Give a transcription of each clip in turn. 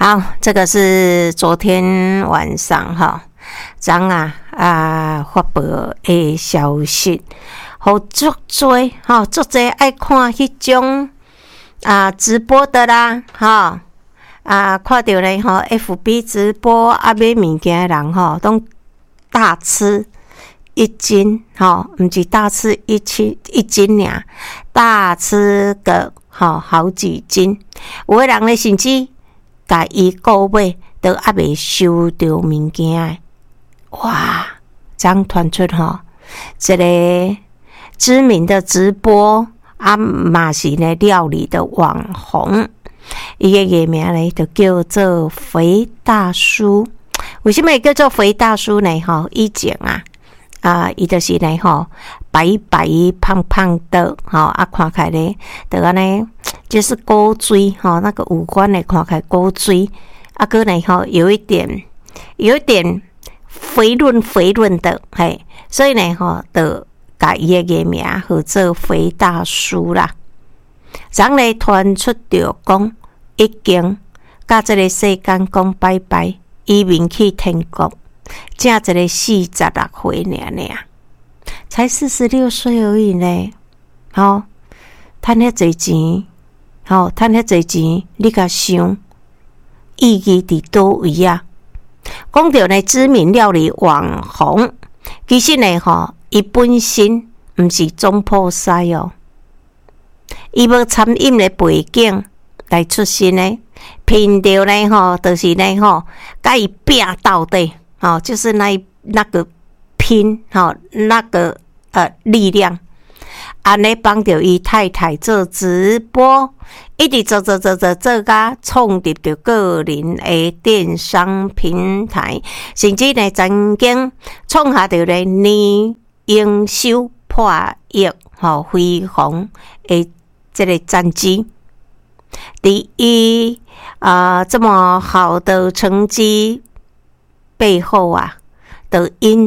好，这个是昨天晚上张发布的消息，好足多爱看迄种直播的啦看到咧FB 直播买物件的人都大吃一斤不是大吃一斤尔，大吃个好几斤，有的人咧甚至甲伊购买都未收到物件的，哇！这样传出这个知名的直播嘛是呢料理的网红，伊个艺名呢就叫做肥大叔。为什么叫做肥大叔呢？以前伊就是呢白白胖胖的看起来呢就安尼就是古锥那个五官呢看起来古锥个呢有一点肥润的所以呢就把伊个艺名叫做肥大叔啦。昨呢传出着讲已经甲这个世间讲拜拜，移民去天国，正一个46岁尔，才46岁而已呢。赚遐侪钱，赚遐侪钱，你甲想意义伫倒位啊？讲到呢知名料理网红，其实呢伊本身毋是总铺师伊无餐饮的背景来出身呢，凭着呢就是呢甲伊拼到底就是那个拼那个力量，安尼帮着伊太太做直播，一直做甲创立着个人的电商平台，甚至呢曾经创下着呢年营收破亿辉煌的这个战绩。第一这么好的成绩背后的隐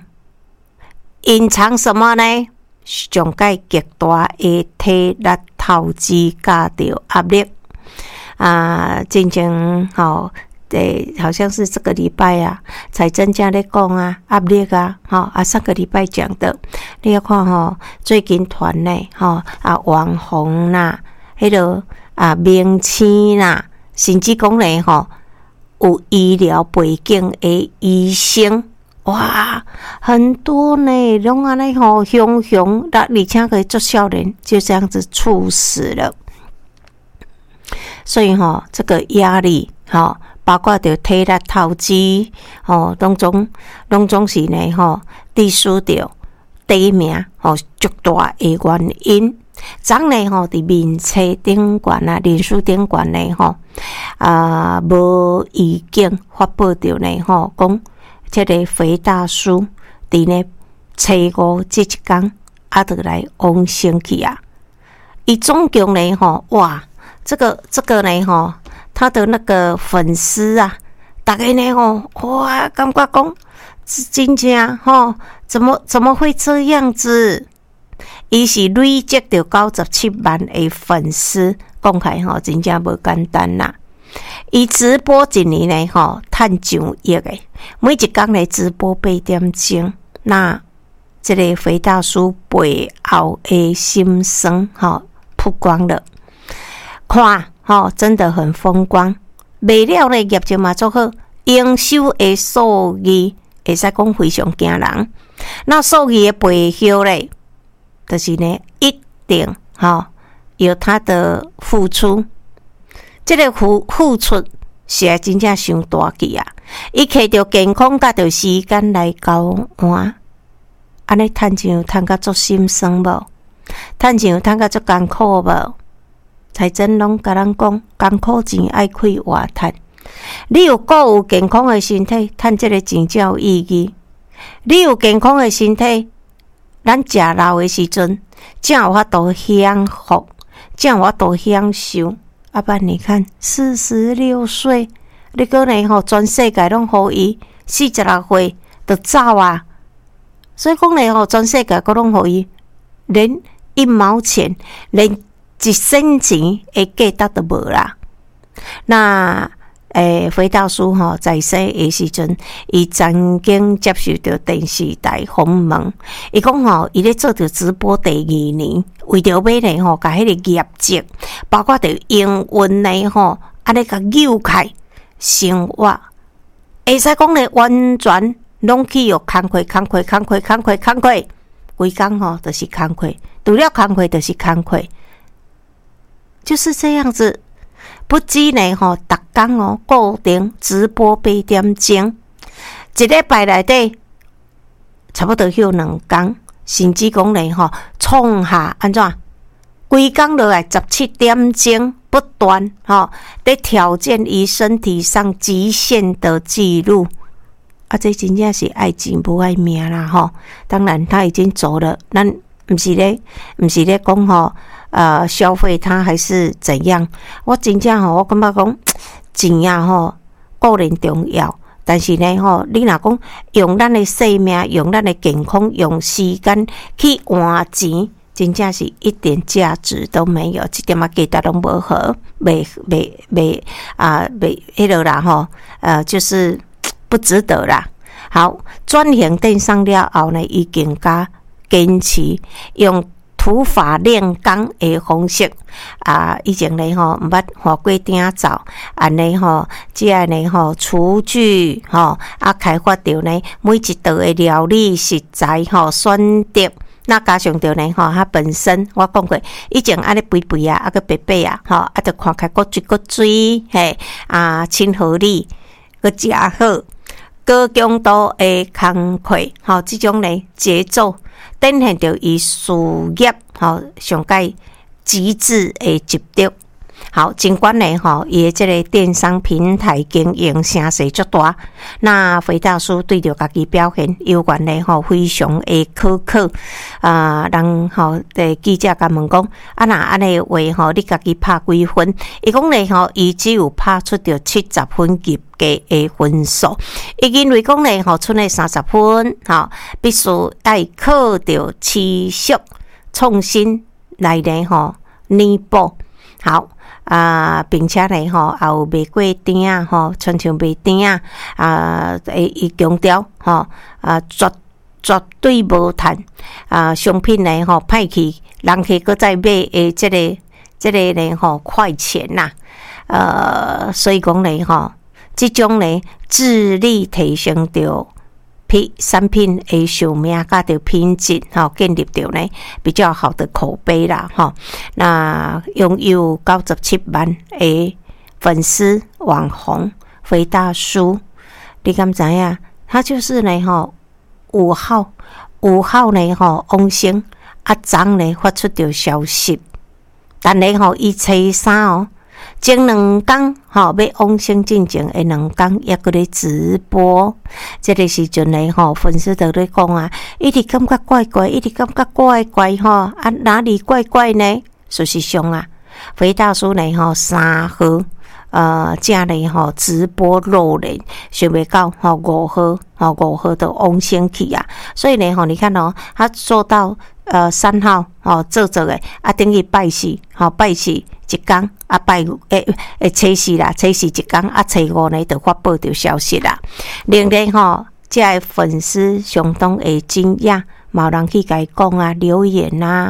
藏什么呢？上界极大的体力透支加着压力真正好像是这个礼拜才增加在讲压力上个礼拜讲的，你要看最近团内网红啦，迄个明星啦，甚至讲咧有医疗背景的医生，哇，很多呢，拢安尼熊而且可以做少年，就这样子猝死了。所以这个压力包括着体力透支当中是呢隶属着第一名足大的原因。昨呢伫面册顶悬脸书顶悬呢无意见发布着呢讲这个肥大叔伫呢初五这一天就来往生去伊总共呢哇这个呢他的那个粉丝大概呢哇感觉讲真正怎么会这样子？伊是累积着97万的粉丝，讲起来真正无简单啦。伊直播一年呢赚上亿的，每一天来直播8点钟。那这个肥大叔背后的心酸曝光了，看真的很风光。卖了呢业绩嘛做好，营收的数字会使讲非常惊人。那数字的背后呢？就是呢，一定有他的付出，这个付出是真正伤大气伊摕着健康甲着时间来交换，安尼趁钱有趁甲足心酸无？趁钱有趁甲足艰苦无？财政拢甲咱讲，艰苦钱爱开活趁。你有够有健康的身体，趁这个钱才有意义。你有健康的身体。咱食老的时阵，才有法度享福，才有法度享受。不然你看，46岁，你讲呢？全世界拢互伊46岁就走所以讲呢，全世界都拢互伊，连1毛钱，连1仙钱的价值都无啦。那回大叔在生的时阵，伊曾经接受到电视台访问，伊讲伊咧做着直播第2年，为着要咧甲迄个业绩，包括着营运咧安尼甲扭开生活，会使讲咧完全拢去有工课，规工就是工课，除了工课就是工课，就是这样子。不止呢逐工固定直播8点钟，一礼拜内底差不多休2工，甚至讲呢创下安怎规工落来17点钟，不断在挑战伊身体上极限的记录。这真正是爱钱不爱命啦当然他已经走了，咱不是咧讲消费他还是怎样？我真正我感觉讲钱固然重要，但是呢你若讲用咱的生命、用咱的健康、用时间去换钱，真正是一点价值都没有，这点价值都无好，袂迄落啦就是不值得啦。好，转型电商了后呢，伊更加坚持用土法炼钢的方式以前呢毋捌花过鼎灶，安尼即个呢厨具开发着呢每一道的料理食材选择。那加上着呢它本身我讲过，以前安尼肥肥个白白就看起来骨水亲和力个诚好，高强度的工课即种呢节奏展现着伊事业上界极致的执着。好，尽管呢伊的这个电商平台经营声势足大，那肥大叔对着家己表现有关呢非常的苛刻人的记者甲问讲若安尼话你家己拍几分？伊讲呢伊只有拍出着70分及格的分数，伊认为讲呢剩的30分必须要靠着持续创新来呢弥补。好并且呢也有卖过鼎亲像卖鼎伊强调绝对无趁商品呢歹去人去搁再买的这个呢快钱所以讲呢这种呢致力提升着产品的寿命甲着品质建立着呢比较好的口碑啦那拥有97万的粉丝网红肥大叔，你敢知影他就是呢5号呢往生昨呢发出着消息，但呢伊初3前2天要往生进前的2天也搁咧直播，这个时阵呢粉丝就咧讲一直感觉怪怪，一直感觉怪怪哪里怪怪呢？事实上肥大叔呢3号这呢直播露脸，想袂到5号就往生去所以呢你看他做到3号做的等于拜四一天拜初4啦，初4一天初5呢就发布着消息啦，令人这个粉丝相当的惊讶，有人去甲伊讲留言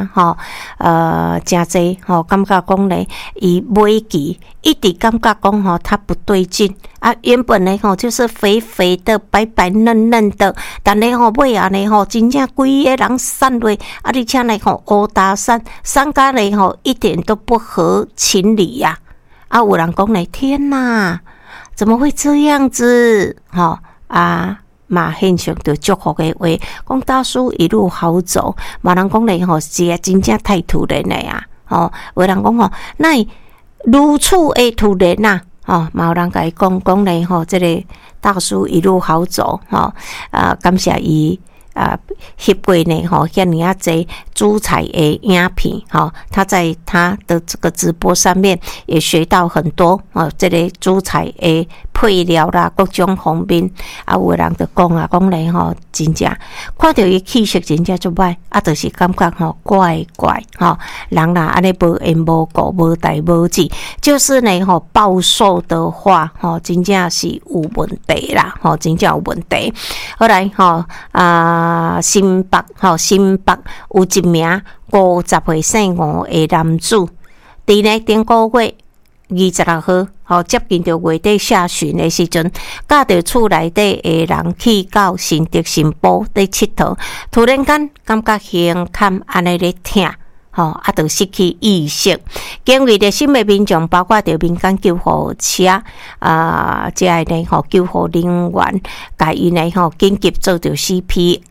真济感觉讲呢伊每期一直感觉讲他不对劲原本呢就是肥肥的白白嫩嫩的，但呢尾呢真正规个人散落而且呢乌搭散甲呢一点都不合情理有人讲呢天哪，怎么会这样子嘛献上着祝福的话，讲大叔一路好走。有人讲呢是真正太突然了有人讲那如此的突然有人甲伊讲呢这个大叔一路好走感谢伊翕过呢遐尔济精彩的影片他在他的这个直播上面也学到很多这个精彩的配料啦，各种方面有人就讲呢真正看到伊气色真正足歹，就是感觉怪怪人啦安尼无缘无故无代无志，就是呢暴瘦的话真正是有问题啦真正有问题。后来新北有一名50岁姓吴的男子，伫呢顶个月26号接近到月底下旬的时阵，驾着厝内底的人去到新竹新埔咧佚佗，突然间感觉胸坎安尼咧疼，就失去意识。经过的新的民众，包括着民间救护车即个呢救护人员，甲伊呢紧急做着 CPR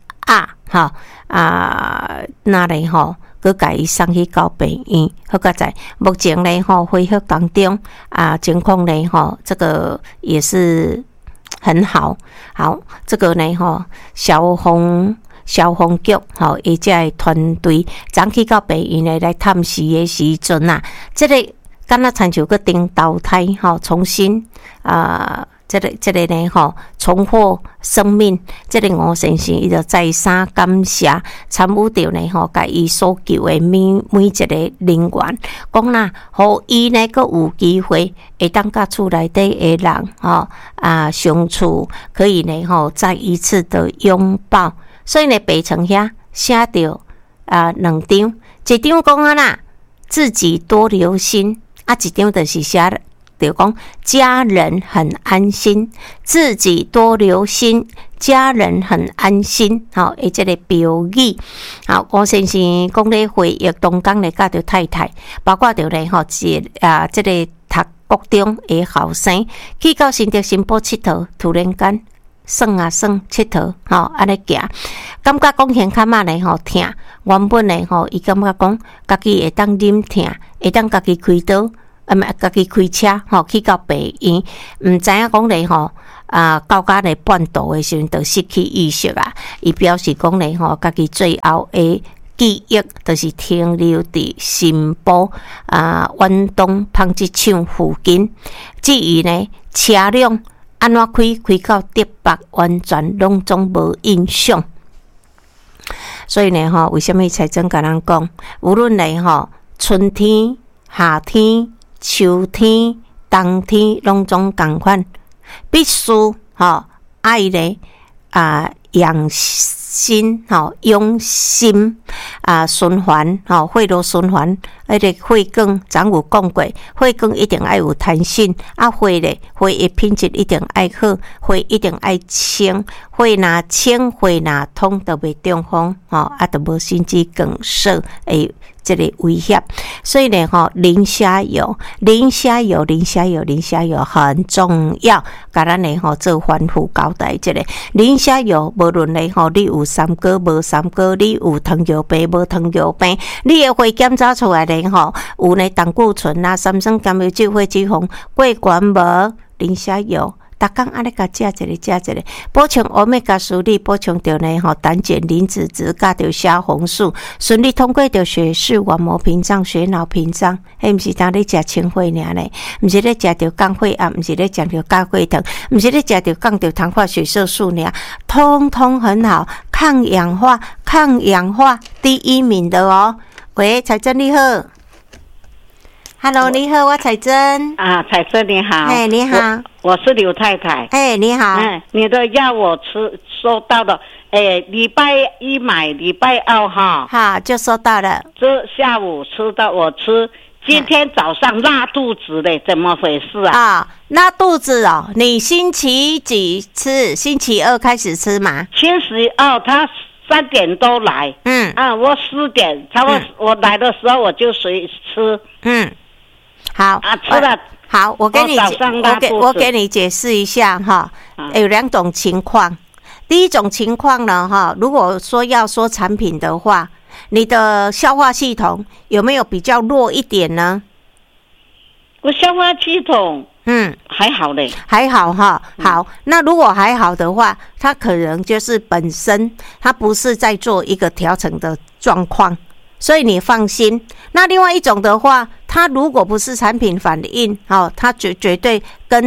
那咧佮甲伊送去到病院，好个在目前呢恢复当中情况呢这个也是很好。好，这个呢消防局伊只个团队昨去到病院呢来探视的时阵这个敢若亲像个顶投胎重新这个呢重获生命，这个吴先生伊就再三感谢参与着呢甲伊所救的每一个人员，讲啦，互伊呢阁有机会会当甲厝内底的人相处，可以呢再一次的拥抱。所以呢，白墙遐写着两张，一张讲啦，自己多留心一张就是写就讲家人很安心，自己多留心，家人很安心。这个标语。吴先生讲咧回忆东港咧，甲着太太，包括着咧这个读国中的后生，去到新竹新埔佚佗，突然间耍佚佗，安尼行，感觉讲胸坎咧疼。原本咧伊感觉讲家己会当忍疼，会当家己开刀。家己开车去到病院，唔知影讲咧到家咧半途的时阵，就失去意识伊表示讲咧家己最后的记忆，就是停留伫新埔远东纺织厂附近。至于呢车辆安怎开到德北，完全拢总无印象。所以呢为什么财政甲咱讲，无论呢春天、夏天、秋天、冬天拢总共款，必须爱咧养心用心循环血路循环。迄个血管咱有讲过，血管一定要有弹性血的品质一定要好，血一定要清，血若清血若通，就袂中风就无心肌梗塞的这个威胁。所以呢磷虾油很重要，甲咱呢做反复交代这个磷虾油，无论呢你有三高无三高，你有糖尿病无糖尿病，你的血检查出来呢有呢胆固醇三酸甘油酒、血脂肪过悬无，磷虾油逐工安尼甲食一个，补充欧米伽3粒，补充着呢胆碱、磷脂质，甲着虾红素，顺利通过着血视网膜屏障、血脑屏障。毋是当你食清血尔呢，毋是咧食着降血压，毋是咧食着降血糖，毋是咧食着降着糖化血色素尔，通通很好，抗氧化第一名的哦。喂，彩珍你好。Hello， 你好，我彩珍。 彩珍你好。 哎，你好， 我是刘太太。 哎，你好。 你的药我收到了。礼拜一买，礼拜二好就收到了。 这下午吃的，我吃。今天早上拉肚子嘞，怎么回事拉肚子哦，你星期几吃？星期二开始吃吗？ 星期二他3点多来。我4点，差不多我来的时候我就随吃。 好吃了。 好，我给你解释一下有2种情况。第一种情况呢如果说要说产品的话，你的消化系统有没有比较弱一点呢？ 我消化系统还好嘞， 还好好，那如果还好的话，它可能就是本身它不是在做一个调整的状况，所以你放心。那另外一种的话，它如果不是产品反应它绝对跟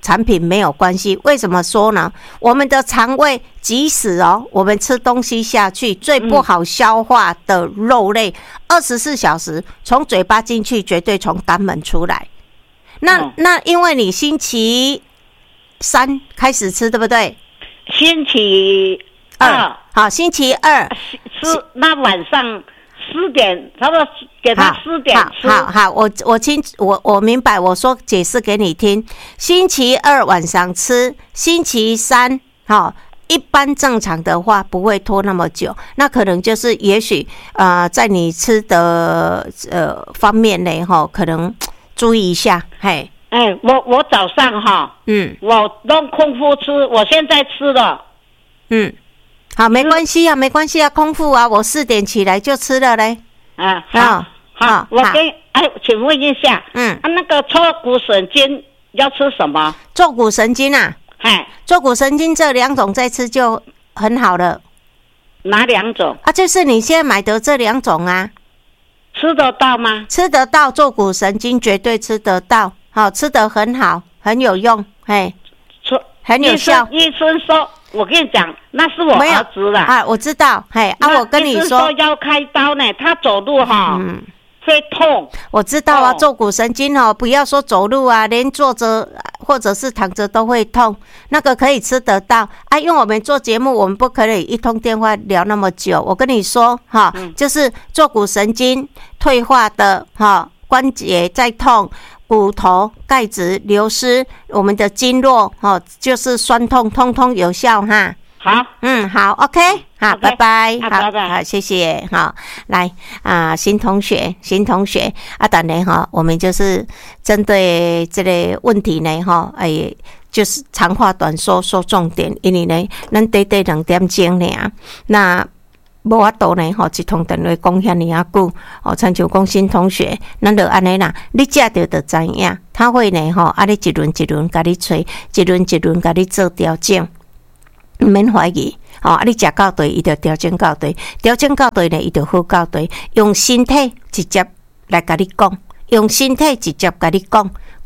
产品没有关系。为什么说呢？我们的肠胃即使我们吃东西下去，最不好消化的肉类，24小时从嘴巴进去，绝对从肛门出来。那因为你星期3开始吃，对不对？ 星期2， 好，星期2 吃，那晚上10点，差不多给他10点吃。 好，我明白。我说解释给你听。星期2晚上吃，星期3一般正常的话不会拖那么久，那可能就是也许在你吃的方面呢可能注意一下。嘿， 我早上我弄空腹吃，我现在吃了。 好，没关系啊，空腹啊，我4点起来就吃了嘞。 好，我请问一下，那个坐骨神经要吃什么？ 坐骨神经啊，坐骨神经这2种再吃就很好了。 哪2种啊？就是你现在买的这2种啊。 吃得到吗？ 吃得到，坐骨神经绝对吃得到，吃得很好，很有用，很有效。 医生说，我跟你讲，那是我儿子啦。 我知道，我跟你说要开刀呢，他走路会痛。 我知道啊，坐骨神经不要说走路啊，连坐着或者是躺着都会痛，那个可以吃得到啊。因为我们做节目，我们不可以一通电话聊那么久。我跟你说就是坐骨神经退化的关节在痛，骨头钙质流失，我们的经络就是酸痛，通通有效哈。好 ，OK， 好，拜拜，好，谢谢，好，来新同学当然我们就是针对这个问题呢就是长话短说，说重点，因为呢，咱短2点钟呢，那无法度呢一通电话讲遐尼久亲像讲新同学，咱就安尼啦，你食着就知影，他会呢你一轮一轮甲你催，一轮一轮甲你做调整。唔免怀疑你食到对，伊就调整到对，调整到对呢，伊就好到对。用身体直接来甲你讲，用身体直接甲你讲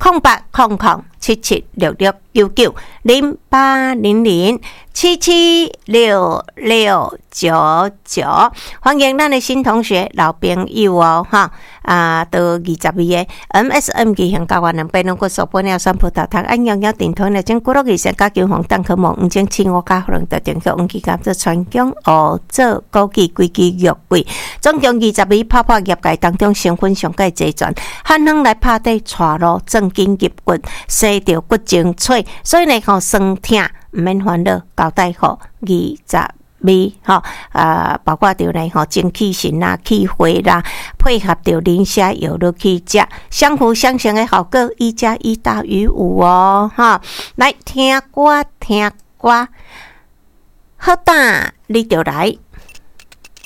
，0800776699，欢迎咱的新同学、老朋友到22个 MSM 技能教员200能够所本了酸葡萄糖按样样电台呢，将古老医生加球红蛋壳梦，将青我加可能的电话，基金做传讲做高级规矩约会，总共22泡泡业界当中成分上界齐全，汉人来拍底带路正经入骨，洗掉骨精粹，所以呢酸痛唔免烦恼，交代好22包括着呢精气神啦、气血啦，配合着磷虾油落去食，相辅相成的效果，1+1大于5来听歌，好大你就来。